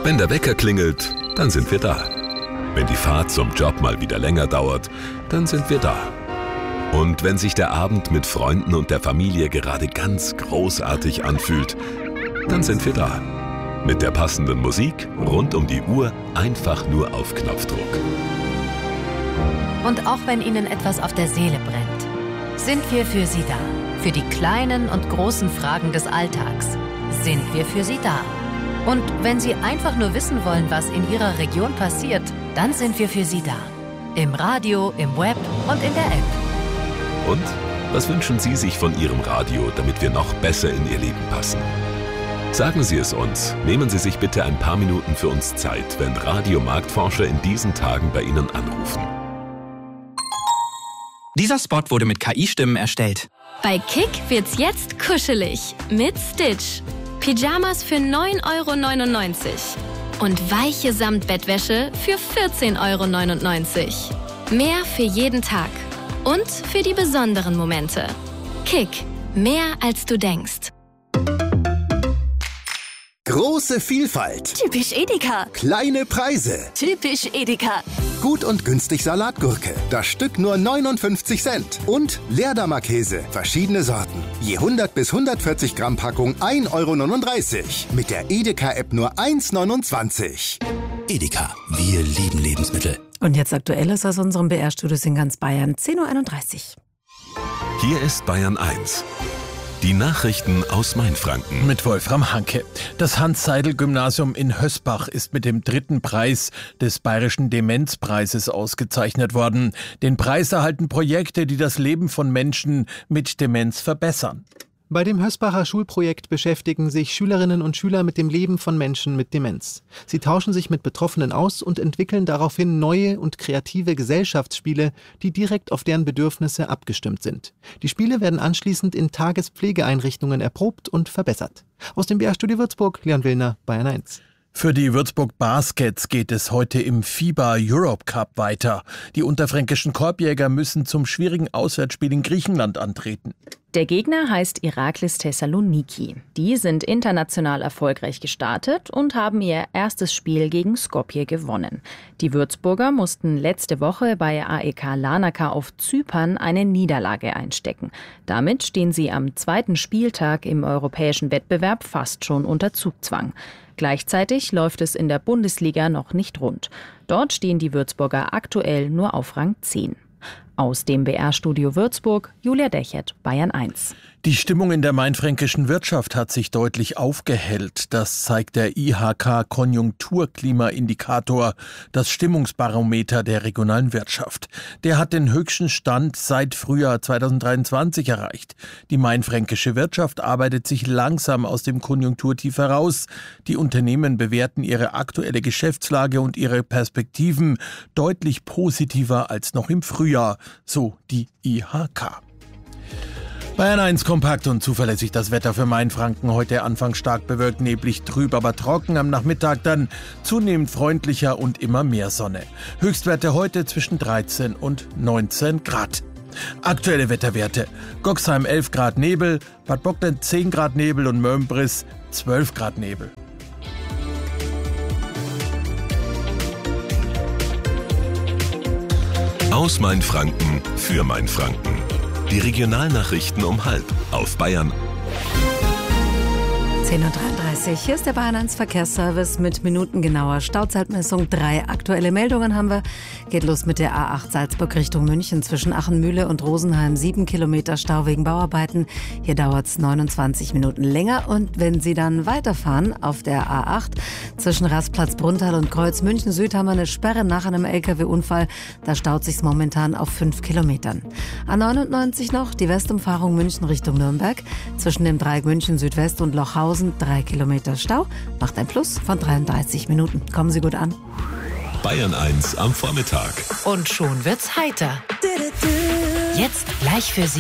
Wenn der Wecker klingelt, dann sind wir da. Wenn die Fahrt zum Job mal wieder länger dauert, dann sind wir da. Und wenn sich der Abend mit Freunden und der Familie gerade ganz großartig anfühlt, dann sind wir da. Mit der passenden Musik, rund um die Uhr, einfach nur auf Knopfdruck. Und auch wenn Ihnen etwas auf der Seele brennt, sind wir für Sie da. Für die kleinen und großen Fragen des Alltags sind wir für Sie da. Und wenn Sie einfach nur wissen wollen, was in Ihrer Region passiert, dann sind wir für Sie da. Im Radio, im Web und in der App. Und was wünschen Sie sich von Ihrem Radio, damit wir noch besser in Ihr Leben passen? Sagen Sie es uns. Nehmen Sie sich bitte ein paar Minuten für uns Zeit, wenn Radiomarktforscher in diesen Tagen bei Ihnen anrufen. Dieser Spot wurde mit KI-Stimmen erstellt. Bei Kick wird's jetzt kuschelig mit Stitch. Pyjamas für 9,99 € und weiche Samtbettwäsche für 14,99 €. Mehr für jeden Tag und für die besonderen Momente. Kick, mehr als du denkst. Große Vielfalt. Typisch Edeka. Kleine Preise. Typisch Edeka. Gut und günstig Salatgurke. Das Stück nur 59 Cent. Und Leerdammer-Käse. Verschiedene Sorten. Je 100 bis 140 Gramm Packung 1,39 € Mit der Edeka-App nur 1,29 €. Edeka, wir lieben Lebensmittel. Und jetzt Aktuelles aus unserem BR-Studios in ganz Bayern, 10:31 Uhr. Hier ist Bayern 1. Die Nachrichten aus Mainfranken. Mit Wolfram Hanke. Das Hans-Seidel-Gymnasium in Hösbach ist mit dem 3. Preis des Bayerischen Demenzpreises ausgezeichnet worden. Den Preis erhalten Projekte, die das Leben von Menschen mit Demenz verbessern. Bei dem Hösbacher Schulprojekt beschäftigen sich Schülerinnen und Schüler mit dem Leben von Menschen mit Demenz. Sie tauschen sich mit Betroffenen aus und entwickeln daraufhin neue und kreative Gesellschaftsspiele, die direkt auf deren Bedürfnisse abgestimmt sind. Die Spiele werden anschließend in Tagespflegeeinrichtungen erprobt und verbessert. Aus dem BR-Studio Würzburg, Leon Willner, Bayern 1. Für die Würzburg Baskets geht es heute im FIBA Europe Cup weiter. Die unterfränkischen Korbjäger müssen zum schwierigen Auswärtsspiel in Griechenland antreten. Der Gegner heißt Iraklis Thessaloniki. Die sind international erfolgreich gestartet und haben ihr erstes Spiel gegen Skopje gewonnen. Die Würzburger mussten letzte Woche bei AEK Larnaca auf Zypern eine Niederlage einstecken. Damit stehen sie am 2. Spieltag im europäischen Wettbewerb fast schon unter Zugzwang. Gleichzeitig läuft es in der Bundesliga noch nicht rund. Dort stehen die Würzburger aktuell nur auf Rang 10. Aus dem BR-Studio Würzburg, Julia Dechert, Bayern 1. Die Stimmung in der mainfränkischen Wirtschaft hat sich deutlich aufgehellt. Das zeigt der IHK-Konjunkturklimaindikator, das Stimmungsbarometer der regionalen Wirtschaft. Der hat den höchsten Stand seit Frühjahr 2023 erreicht. Die mainfränkische Wirtschaft arbeitet sich langsam aus dem Konjunkturtief heraus. Die Unternehmen bewerten ihre aktuelle Geschäftslage und ihre Perspektiven deutlich positiver als noch im Frühjahr, so die IHK. Bayern 1 kompakt und zuverlässig das Wetter für Mainfranken. Heute Anfang stark bewölkt, neblig, trüb, aber trocken. Am Nachmittag dann zunehmend freundlicher und immer mehr Sonne. Höchstwerte heute zwischen 13 und 19 Grad. Aktuelle Wetterwerte. Goxheim 11 Grad Nebel, Bad Bogdan 10 Grad Nebel und Möhmbris 12 Grad Nebel. Aus Mainfranken für Mainfranken. Die Regionalnachrichten um 12:30 auf Bayern. 10:33 Uhr. Hier ist der Bayern 1 Verkehrsservice mit minutengenauer Stauzeitmessung. 3 aktuelle Meldungen haben wir. Geht los mit der A8 Salzburg Richtung München zwischen Achenmühle und Rosenheim. 7 Kilometer Stau wegen Bauarbeiten. Hier dauert es 29 Minuten länger. Und wenn Sie dann weiterfahren auf der A8 zwischen Rastplatz Bruntal und Kreuz München Süd haben wir eine Sperre nach einem LKW-Unfall. Da staut sich momentan auf 5 Kilometern. A99 noch die Westumfahrung München Richtung Nürnberg. Zwischen dem Dreieck München Südwest und Lochhausen 3 Kilometer Stau, macht ein Plus von 33 Minuten. Kommen Sie gut an. Bayern 1 am Vormittag. Und schon wird's heiter. Jetzt gleich für Sie